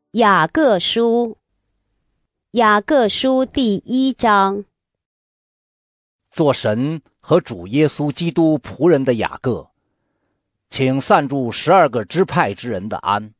雅各书，雅各书第1章。 做神和主耶稣基督仆人的雅各，请散住12个支派之人的安。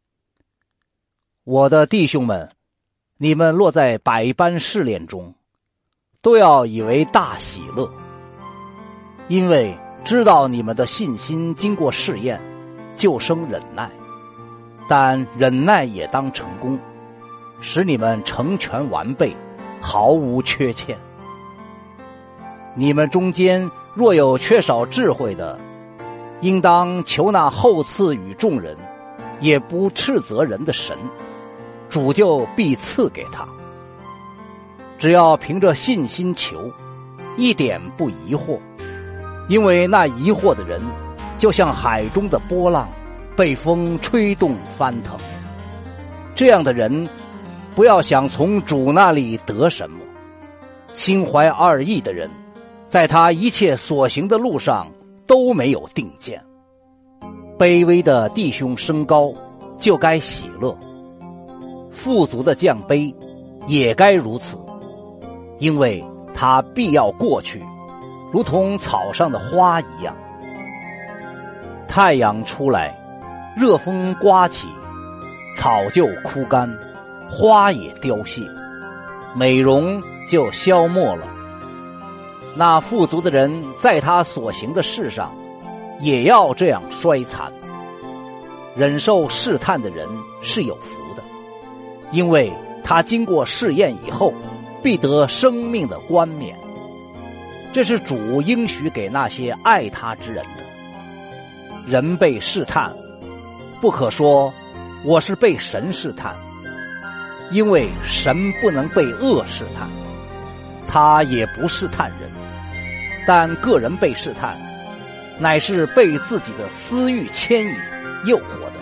我的弟兄们，你们落在百般试炼中，都要以为大喜乐，因为知道你们的信心经过试验，就生忍耐。但忍耐也当成功，使你们成全完备，毫无缺欠。你们中间若有缺少智慧的，应当求那厚赐与众人，也不斥责人的神，主就必赐给他。只要凭着信心求，一点不疑惑，因为那疑惑的人，就像海中的波浪，被风吹动翻腾。这样的人，不要想从主那里得什么。心怀二意的人，在他一切所行的路上都没有定见。卑微的弟兄升高，就该喜乐；富足的降卑，也该如此，因为他必要过去，如同草上的花一样。太阳出来，热风刮起，草就枯干，花也凋谢，美容就消没了。那富足的人在他所行的事上，也要这样衰残。忍受试探的人是有福的，因为他经过试验以后，必得生命的冠冕。这是主应许给那些爱他之人的。人被试探，不可说我是被神试探，因为神不能被恶试探，他也不试探人。但个人被试探，乃是被自己的私欲牵引诱惑的。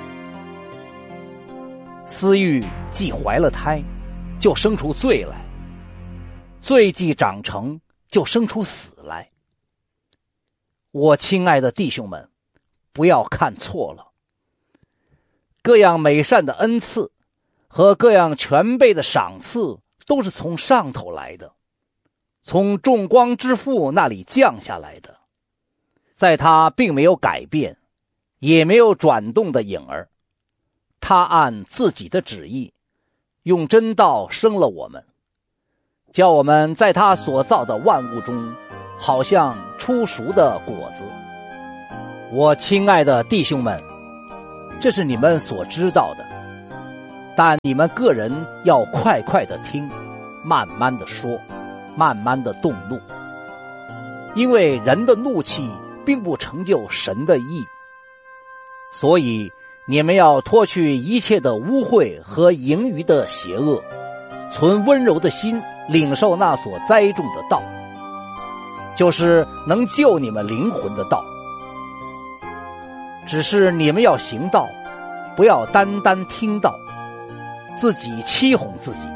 私欲既怀了胎，就生出罪来；罪既长成，就生出死来。我亲爱的弟兄们，不要看错了。各样美善的恩赐和各样全备的赏赐，都是从上头来的，从众光之父那里降下来的。在他并没有改变，也没有转动的影儿。他按自己的旨意，用真道生了我们，叫我们在他所造的万物中，好像出熟的果子。我亲爱的弟兄们，这是你们所知道的，但你们个人要快快的听，慢慢的说，慢慢的动怒，因为人的怒气并不成就神的义。所以你们要脱去一切的污秽和盈余的邪恶，存温柔的心，领受那所栽种的道，就是能救你们灵魂的道。只是你们要行道，不要单单听道，自己欺哄自己。